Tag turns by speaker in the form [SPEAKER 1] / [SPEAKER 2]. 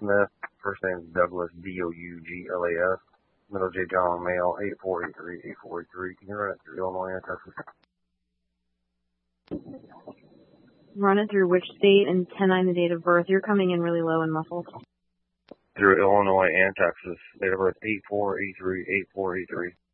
[SPEAKER 1] Smith. First name is Douglas, Douglas. Middle J. John, male, 8483. Can you run it through Illinois and Texas?
[SPEAKER 2] Run it through which state and 10-9 the date of birth. You're coming in really low and muffled.
[SPEAKER 1] Through Illinois and Texas. Date of birth, 8483.